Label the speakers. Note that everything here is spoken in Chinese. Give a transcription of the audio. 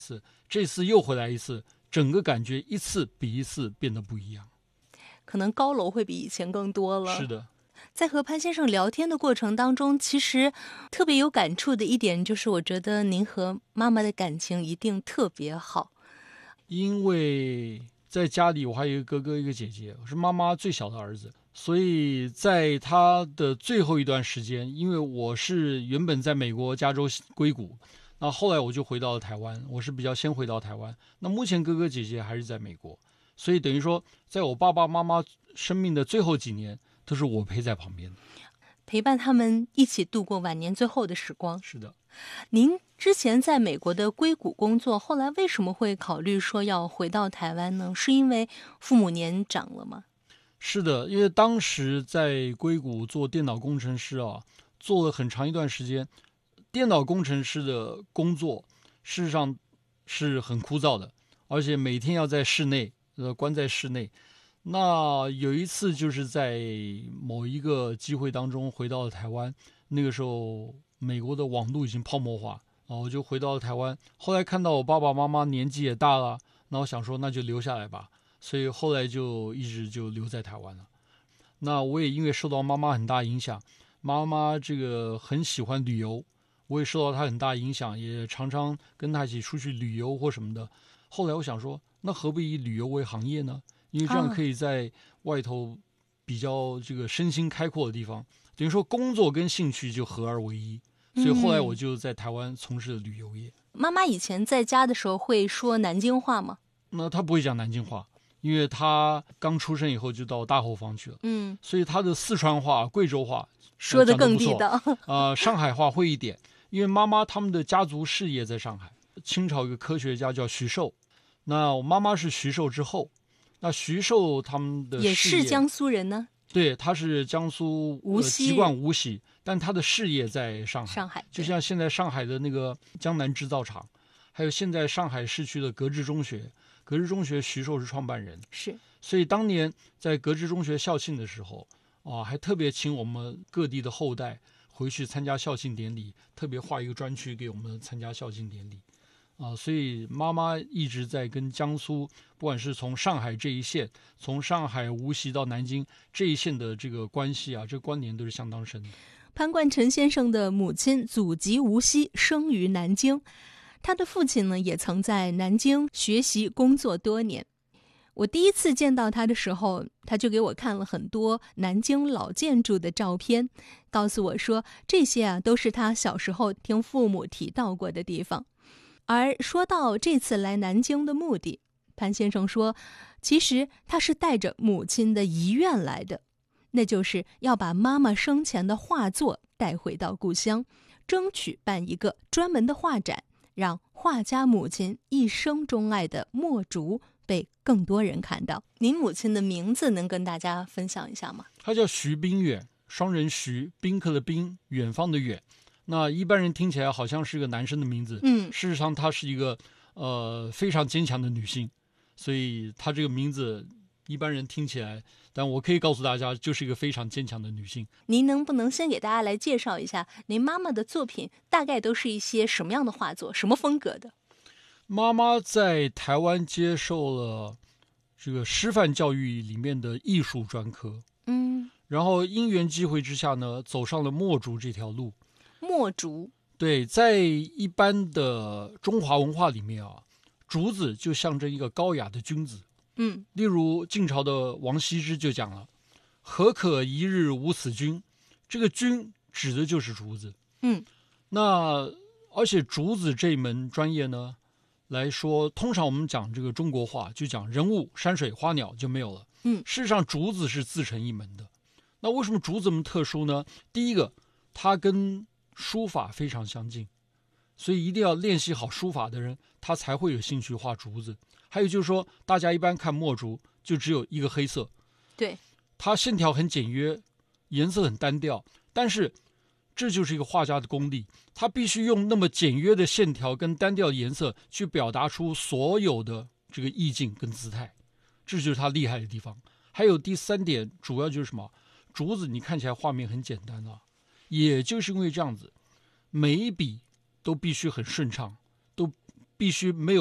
Speaker 1: 这次又回来一次，整个感觉一次比一次变得不一样。
Speaker 2: 可能高楼会比以前更多了。
Speaker 1: 是的。
Speaker 2: 在和潘先生聊天的过程当中，其实特别有感触的一点就是，我觉得您和妈妈的感情一定特别好。
Speaker 1: 因为在家里我还有一个哥哥一个姐姐，我是妈妈最小的儿子，所以在他的最后一段时间，因为我是原本在美国加州硅谷，那后来我就回到了台湾，我是比较先回到台湾，那目前哥哥姐姐还是在美国，所以等于说在我爸爸妈妈生命的最后几年都是我陪在旁边的，
Speaker 2: 陪伴他们一起度过晚年最后的时光。
Speaker 1: 是的。
Speaker 2: 您之前在美国的硅谷工作，后来为什么会考虑说要回到台湾呢？是因为父母年长了吗？
Speaker 1: 是的，因为当时在硅谷做电脑工程师啊，做了很长一段时间。电脑工程师的工作事实上是很枯燥的，而且每天要在室内，关在室内。那有一次就是在某一个机会当中回到了台湾，那个时候美国的网络已经泡沫化，我就回到了台湾。后来看到我爸爸妈妈年纪也大了，那我想说那就留下来吧，所以后来就一直就留在台湾了。那我也因为受到妈妈很大影响，妈妈这个很喜欢旅游，我也受到她很大影响，也常常跟她一起出去旅游或什么的。后来我想说，那何不以旅游为行业呢？因为这样可以在外头比较这个身心开阔的地方，等于说工作跟兴趣就合而为一。所以后来我就在台湾从事了旅游业。
Speaker 2: 妈妈以前在家的时候会说南京话吗？
Speaker 1: 那她不会讲南京话，因为她刚出生以后就到大后方去了。所以她的四川话、贵州话
Speaker 2: 说得更地道。
Speaker 1: 上海话会一点，因为妈妈他们的家族事业在上海。清朝一个科学家叫徐寿，那我妈妈是徐寿之后。那徐寿他们的事业
Speaker 2: 也是江苏人呢？
Speaker 1: 对，他是江苏
Speaker 2: 无锡
Speaker 1: 籍贯无锡，但他的事业在上海。
Speaker 2: 上海
Speaker 1: 就像现在上海的那个江南制造厂，还有现在上海市区的格致中学，格致中学徐寿是创办人。
Speaker 2: 是，
Speaker 1: 所以当年在格致中学校庆的时候还特别请我们各地的后代回去参加校庆典礼，特别划一个专区给我们参加校庆典礼。所以妈妈一直在跟江苏，不管是从上海这一线，从上海无锡到南京这一线的这个关系这个关联都是相当深的。
Speaker 2: 潘冠臣先生的母亲祖籍无锡，生于南京，他的父亲呢也曾在南京学习工作多年。我第一次见到他的时候，他就给我看了很多南京老建筑的照片，告诉我说这些都是他小时候听父母提到过的地方。而说到这次来南京的目的，潘先生说，其实他是带着母亲的遗愿来的，那就是要把妈妈生前的画作带回到故乡，争取办一个专门的画展，让画家母亲一生钟爱的墨竹被更多人看到。您母亲的名字能跟大家分享一下吗？
Speaker 1: 她叫徐冰远，双人徐，宾客的宾，远方的远。那一般人听起来好像是个男生的名字，事实上她是一个非常坚强的女性，所以她这个名字一般人听起来，但我可以告诉大家，就是一个非常坚强的女性。
Speaker 2: 您能不能先给大家来介绍一下您妈妈的作品大概都是一些什么样的画作，什么风格的？
Speaker 1: 妈妈在台湾接受了这个师范教育里面的艺术专科，然后因缘机会之下呢，走上了墨竹这条路。
Speaker 2: 墨竹，
Speaker 1: 对，在一般的中华文化里面竹子就象征一个高雅的君子。例如晋朝的王羲之就讲了，何可一日无此君，这个君指的就是竹子。那而且竹子这一门专业呢来说，通常我们讲这个中国画就讲人物、山水、花鸟就没有了。事实上竹子是自成一门的。那为什么竹子这么特殊呢？第一个，它跟书法非常相近，所以一定要练习好书法的人，他才会有兴趣画竹子。还有就是说，大家一般看墨竹就只有一个黑色，
Speaker 2: 对，
Speaker 1: 它线条很简约，颜色很单调，但是这就是一个画家的功力，他必须用那么简约的线条跟单调的颜色去表达出所有的这个意境跟姿态，这就是他厉害的地方。还有第三点，主要就是什么？竹子你看起来画面很简单也就是因为这样子，每一笔都必须很顺畅，都必须没有